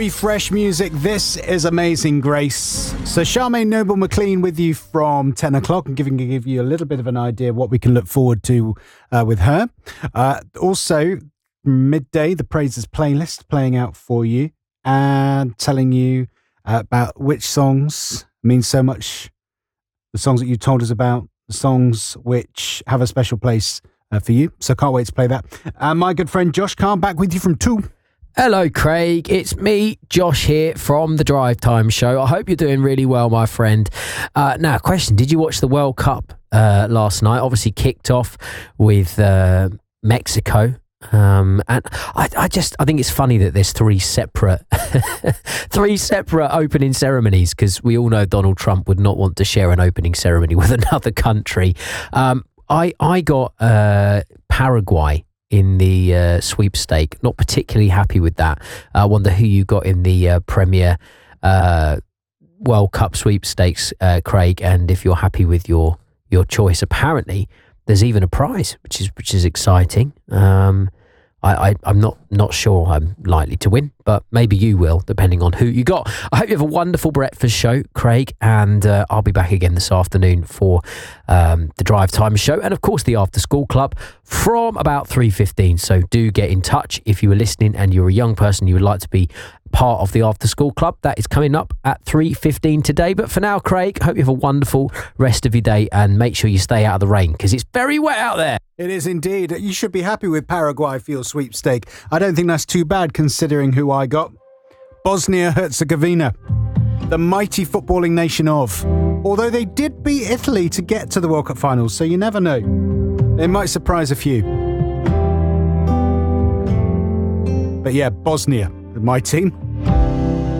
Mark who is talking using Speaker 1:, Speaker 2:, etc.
Speaker 1: Very fresh music. This is Amazing Grace. So Charmaine Noble-McLean with you from 10 o'clock and give you a little bit of an idea of what we can look forward to with her. Also, midday, the Praises playlist playing out for you and telling you about which songs mean so much, the songs that you told us about, the songs which have a special place for you. So can't wait to play that. My good friend Josh Carr back with you from 2.
Speaker 2: Hello, Craig. It's me, Josh, here from the Drive Time Show. I hope you're doing really well, my friend. Now, question, did you watch the World Cup last night? Obviously kicked off with Mexico. And I think it's funny that there's three separate opening ceremonies, because we all know Donald Trump would not want to share an opening ceremony with another country. I got Paraguay in the sweepstake. Not particularly happy with that. I wonder who you got in the Premier World Cup sweepstakes, Craig, and if you're happy with your choice. Apparently there's even a prize, which is exciting. I'm not sure I'm likely to win, but maybe you will, depending on who you got. I hope you have a wonderful breakfast show, Craig, and I'll be back again this afternoon for the Drive Time Show and, of course, the After School Club from about 3:15. So do get in touch if you were listening and you're a young person, you would like to be part of the After School Club. That is coming up at 3:15 today. But for now, Craig, hope you have a wonderful rest of your day and make sure you stay out of the rain, because it's very wet out there.
Speaker 1: It is indeed. You should be happy with Paraguay for your sweepstake. I don't think that's too bad considering who I got. Bosnia-Herzegovina, the mighty footballing nation of. Although they did beat Italy to get to the World Cup finals, so you never know. They might surprise a few. But yeah, Bosnia, my team.